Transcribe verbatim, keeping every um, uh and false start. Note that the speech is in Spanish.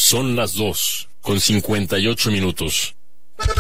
Son las dos con cincuenta y ocho minutos.